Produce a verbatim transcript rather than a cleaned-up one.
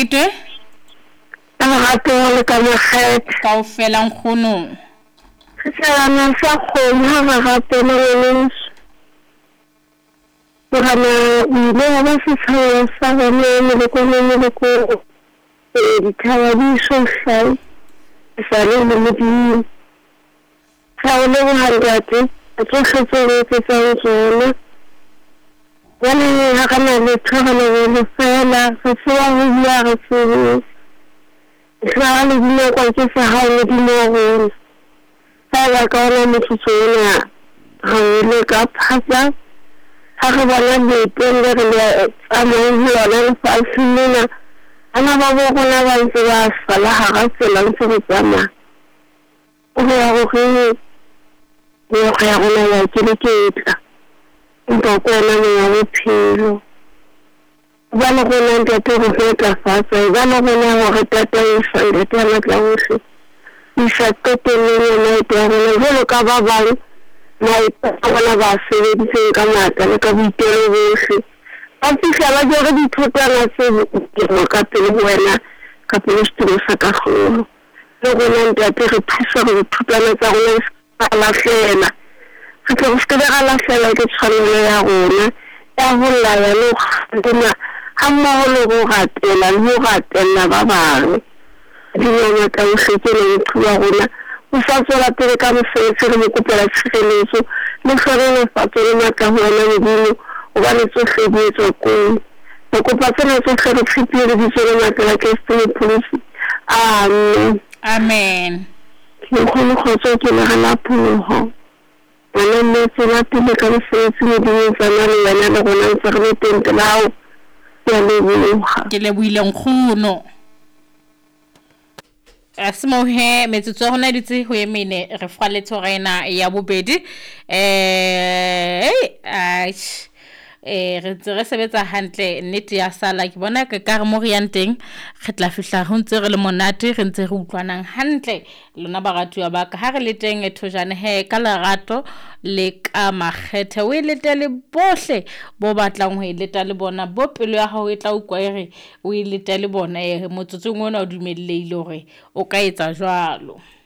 Makete Agato le ka Makete kaofela nkgono Sana sa khona ga gape le le Bogana ile ba se tsaya sa gone le ko le le ko e dithawa di social sa le le di sa le go handate a tsotletse le tsa tsona Wale ha kana le tsara le le fela se tswa go ya go se sa le di kwa ke sa ha le di mo sa la ka le motsotsona ha le ka phasa ha re bona diteng le le a mo ya le fa sinina ana ba bo gona ba ntse ba sala ha ga tsela ntse go tsama o ya go ke yo ga ya gona ya ke le ketla ntwa kona mo ya bophelo ba le gona ntwa te go feta fatsa ba le gona go re tata e fa le tla tla go se isa totele le te go le ka ba ba mai bona ba se di se ka mata le ka boitelo bohle ba fihla ba jere dithotana tse mo ka pele wena ka pele stilo sa ka golo le gona ntate re thusa go thutana tsa gona sa la fela re tlo se ka la fela ke tshwanelo ya gona ya go la ya le gona ha mo le go gatela le go gatela ba bangwe di yona ka o se ke le thuwa gona o sa tsela pele ka mosebetsi re mo kopela tshireletso le gore le fa tsela ka ho le dilo o ba le tsohle di etso ko go kopa tsela tse re tsipile di tsela na ka ke se police amen amen ke go le go tswa ke la la pulo wala me tsela pele ka mosebetsi le di tsana le wena le gona ntse re tente lao ya le bua ke le buile nkgono Asimo he metsotso hona ditse ho emene re falletse rena ya bobedi eh ai eh re tse re sebetsa hantle nnete ya sala ke bona ka ka re mo re yang teng re tla fihla ho ntse re le monate re ntse re utlwanang hantle lona ba ratwa ba ka ha re le teng ethojane he ka lerato le ka Makgethe o ile tele bohle bo batlang ho ileta le bona bo pelo ya hao e tla ukwa ere o ileta le bona e motsotsong ona o dumellile hore o ka etsa jwalo